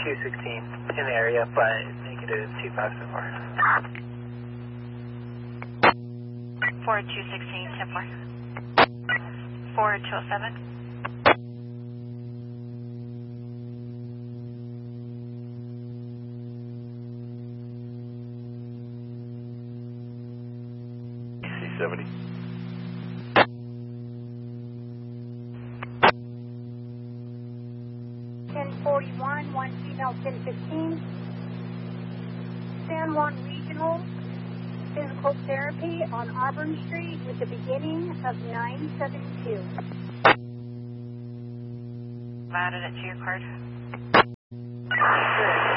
216 in the area, but negative 25 so far. 4216, 10-4. 4207. C70. 1041, one female 1015. San Juan Regional Physical Therapy on Auburn Street with the beginning of 972. Added it to your card. Sure.